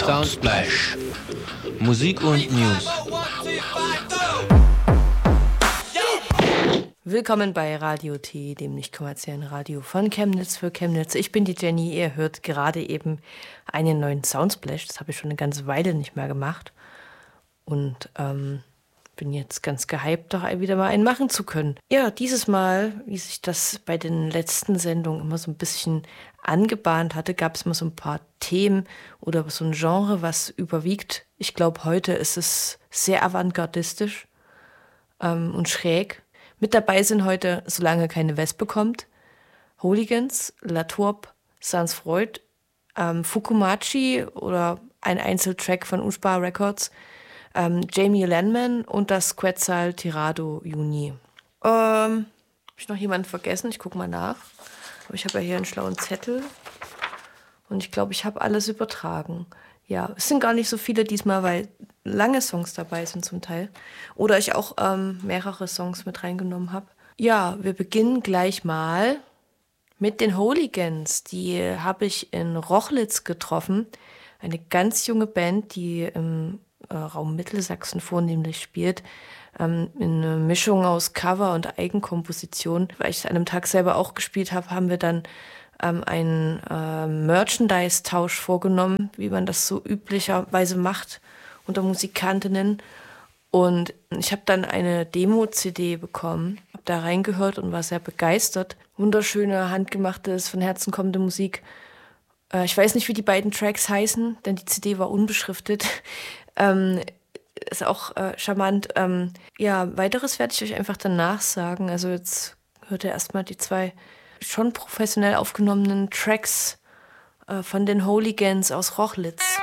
Soundsplash. Musik und News. Willkommen bei Radio T, dem nicht kommerziellen Radio von Chemnitz für Chemnitz. Ich bin die Jenny, ihr hört gerade eben einen neuen Soundsplash. Das habe ich schon eine ganze Weile nicht mehr gemacht. Und bin jetzt ganz gehypt, doch wieder mal einen machen zu können. Ja, dieses Mal, wie sich das bei den letzten Sendungen immer so ein bisschen angebahnt hatte, gab es immer so ein paar Themen oder so ein Genre, was überwiegt. Ich glaube, heute ist es sehr avantgardistisch und schräg. Mit dabei sind heute, solange keine Wespe kommt, Hooligans, La Tourbe, Sans Freud, Fukumachi oder ein Einzeltrack von Uspar Records, Jamie Lanman und das Quetzal Tirado Juni. Habe ich noch jemanden vergessen? Ich gucke mal nach. Aber ich habe ja hier einen schlauen Zettel. Und ich glaube, ich habe alles übertragen. Ja, es sind gar nicht so viele diesmal, weil lange Songs dabei sind zum Teil. Oder ich auch mehrere Songs mit reingenommen habe. Ja, wir beginnen gleich mal mit den Hooligans. Die habe ich in Rochlitz getroffen. Eine ganz junge Band, die im Raum Mittelsachsen vornehmlich spielt. Eine Mischung aus Cover und Eigenkomposition. Weil ich es an einem Tag selber auch gespielt habe, haben wir dann einen Merchandise-Tausch vorgenommen, wie man das so üblicherweise macht unter Musikantinnen. Und ich habe dann eine Demo-CD bekommen, habe da reingehört und war sehr begeistert. Wunderschöne, handgemachte, von Herzen kommende Musik. Ich weiß nicht, wie die beiden Tracks heißen, denn die CD war unbeschriftet. Ist auch charmant. Ja, weiteres werde ich euch einfach danach sagen. Also jetzt hört ihr erstmal die zwei schon professionell aufgenommenen Tracks von den Hooligans aus Rochlitz.